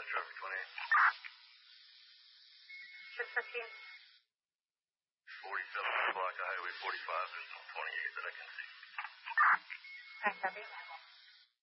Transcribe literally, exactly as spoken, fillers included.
traffic twenty-eight. six fifteen. forty-seven block of Highway forty-five. There's no twenty-eight that I can see.